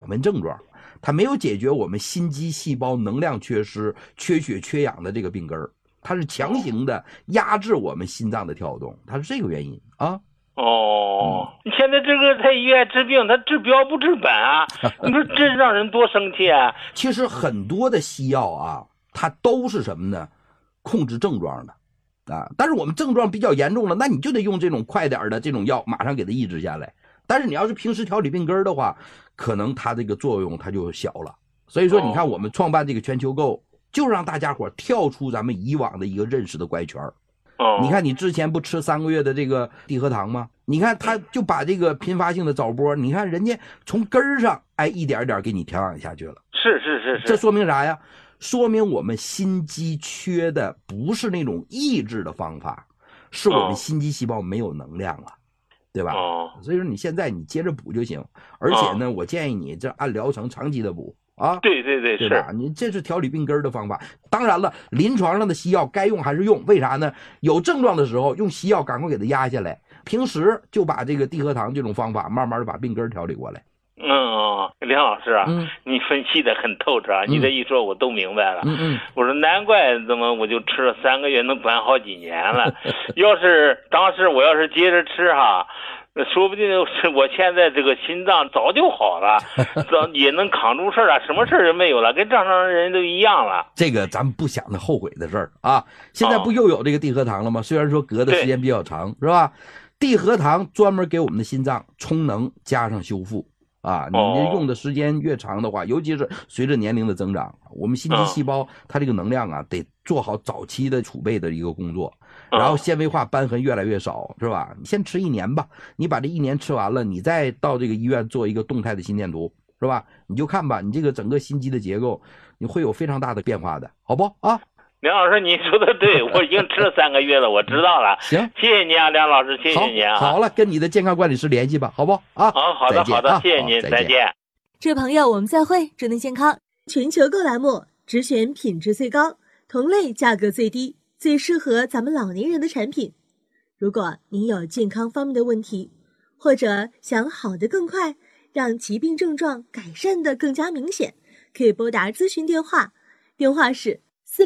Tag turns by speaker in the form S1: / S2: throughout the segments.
S1: 面症状，它没有解决我们心肌细胞能量缺失、缺血缺氧的这个病根儿，它是强行的压制我们心脏的跳动，它是这个原因啊。
S2: 你现在这个在医院治病，他治标不治本啊！你说这让人多生气啊！
S1: 其实很多的西药啊，它都是什么呢？控制症状的啊。但是我们症状比较严重了，那你就得用这种快点的这种药，马上给它抑制下来。但是你要是平时调理病根的话，可能它这个作用它就小了。所以说，你看我们创办这个全球购，就让大家伙跳出咱们以往的一个认识的怪圈。你看你之前不吃3个月的这个地核糖吗？你看他就把这个频发性的早搏，你看人家从根儿上一点点给你调养下去了。
S2: 是，
S1: 这说明啥呀？说明我们心肌缺的不是那种抑制的方法，是我们心肌细胞没有能量了，对吧？所以说你现在你接着补就行。而且呢，我建议你这按疗程长期的补啊。
S2: 对
S1: 吧？你这是调理病根的方法。当然了，临床上的西药该用还是用，为啥呢？有症状的时候用西药赶快给它压下来，平时就把这个地核糖这种方法慢慢的把病根调理过来。
S2: 梁老师啊，你分析的很透彻啊，你这一说我都明白了。我说难怪怎么我就吃了3个月能管好几年了。要是当时我要是接着吃哈，说不定是我现在这个心脏早就好了，也能扛住事儿啊，什么事儿也没有了，跟正常人都一样了。
S1: 这个咱们不想着后悔的事儿啊。现在不又有这个地核糖了吗？虽然说隔的时间比较长，是吧？地核糖专门给我们的心脏充能加上修复啊。你用的时间越长的话，尤其是随着年龄的增长，我们心肌细胞它这个能量啊，得做好早期的储备的一个工作。然后纤维化瘢痕越来越少，是吧？你先吃1年吧，你把这1年吃完了，你再到这个医院做一个动态的心电图，是吧？你就看吧，你这个整个心肌的结构，你会有非常大的变化的，好不啊？
S2: 梁老师，你说的对，我已经吃了3个月了，我知道了。
S1: 行，
S2: 谢谢你啊，梁老师，谢谢你啊。
S1: 好了，跟你的健康管理师联系吧，好不啊？
S2: 好的，谢谢您，再见。
S3: 这位朋友，我们再会。智能健康全球购栏目，只选品质最高、同类价格最低、最适合咱们老年人的产品。如果您有健康方面的问题，或者想好得更快，让疾病症状改善得更加明显，可以拨打咨询电话，电话是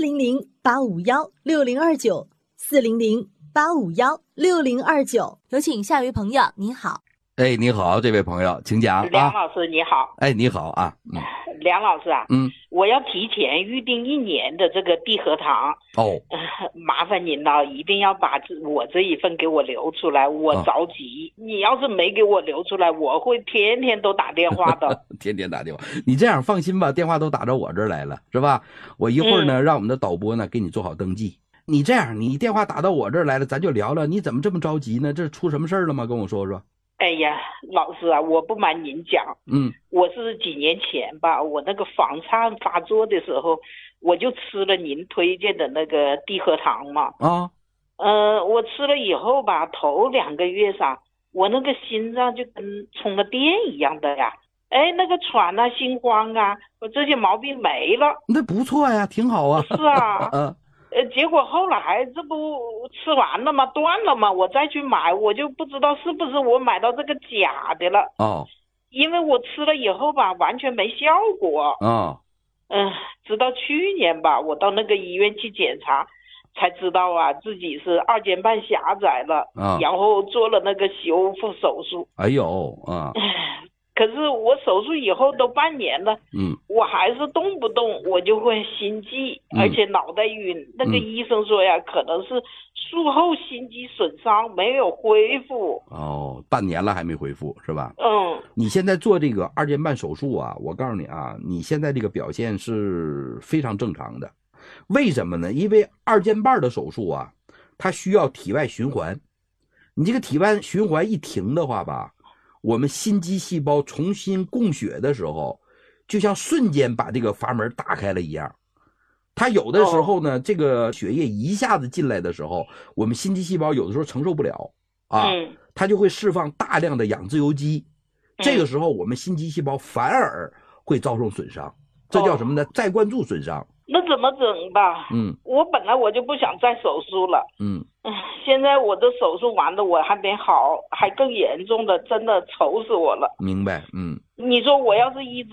S3: 400-851-6029，400-851-6029。有请下一位朋友，您好。
S1: 你好，这位朋友，请讲。
S4: 梁老师你好。
S1: 你好啊。
S4: 梁老师啊，我要提前预定1年的这个地核糖。麻烦您了，一定要把我这一份给我留出来，我着急。你要是没给我留出来，我会天天都打电话的。
S1: 天天打电话，你这样放心吧，电话都打到我这儿来了，是吧？我一会儿呢，让我们的导播呢给你做好登记。你这样，你电话打到我这儿来了，咱就聊聊，你怎么这么着急呢？这出什么事儿了吗？跟我说说。
S4: 哎呀，老师啊，我不瞒您讲，我是几年前吧，我那个房颤发作的时候，我就吃了您推荐的那个地核糖嘛。我吃了以后吧，头2个月上，我那个心脏就跟充了电一样的呀，那个喘啊、心慌啊，我这些毛病没了。
S1: 那不错呀，挺好啊。
S4: 是啊。结果后来这不吃完了吗？断了吗？我再去买，我就不知道是不是我买到这个假的了。因为我吃了以后吧，完全没效果。直到去年吧，我到那个医院去检查，才知道啊，自己是二尖瓣狭窄了，然后做了那个修复手术。可是我手术以后都半年了，我还是动不动我就会心悸，而且脑袋晕。那个医生说呀，可能是术后心肌损伤没有恢复。
S1: 半年了还没恢复是吧？你现在做这个二尖瓣手术啊，我告诉你啊，你现在这个表现是非常正常的。为什么呢？因为二尖瓣的手术啊，它需要体外循环，你这个体外循环一停的话吧，我们心肌细胞重新供血的时候，就像瞬间把这个阀门打开了一样。它有的时候呢，这个血液一下子进来的时候，我们心肌细胞有的时候承受不了它就会释放大量的氧自由基。这个时候我们心肌细胞反而会遭受损伤，这叫什么呢？再灌注损伤。
S4: 那怎么整吧？我本来我就不想再手术了。现在我的手术完了，我还没好，还更严重的，真的愁死我了。
S1: 明白。
S4: 你说我要是一直